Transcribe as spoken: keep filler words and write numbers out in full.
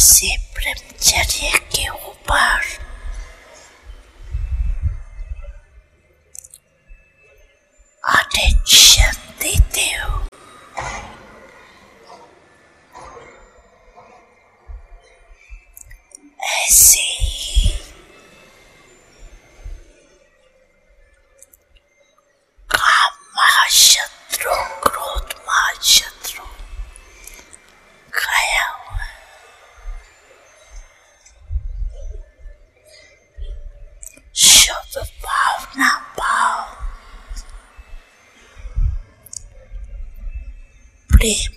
ऐसे ब्रह्मचर्य के ऊपर अटेंशन देते हो। ऐसे ही काम महाशत्रु, क्रोध महाशत्रु खाया हुआ है। शुभ भावना भाव, प्रेम